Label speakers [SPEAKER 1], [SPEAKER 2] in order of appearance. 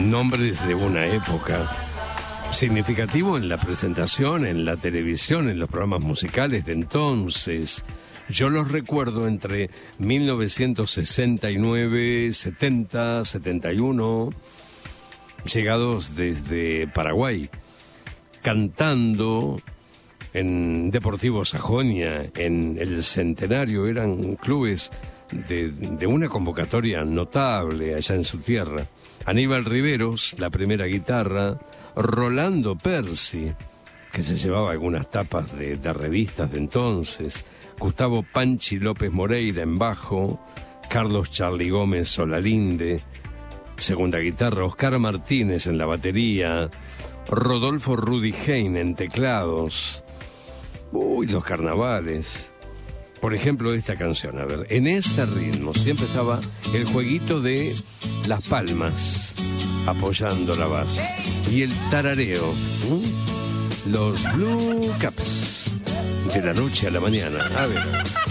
[SPEAKER 1] nombres de una época. Significativo en la presentación, en la televisión, en los programas musicales de entonces. Yo los recuerdo entre 1969, 70, 71, llegados desde Paraguay, cantando en Deportivo Sajonia, en el Centenario. Eran clubes de una convocatoria notable allá en su tierra. Aníbal Riveros, la primera guitarra, Rolando Percy, que se llevaba algunas tapas de revistas de entonces, Gustavo Panchi López Moreira en bajo, Carlos Charly Gómez Solalinde, segunda guitarra, Oscar Martínez en la batería, Rodolfo Rudy Hein en teclados. Uy, los carnavales. Por ejemplo, esta canción, a ver, en ese ritmo siempre estaba el jueguito de las palmas apoyando la base y el tarareo. Los Blue Caps, de la noche a la mañana. A ver.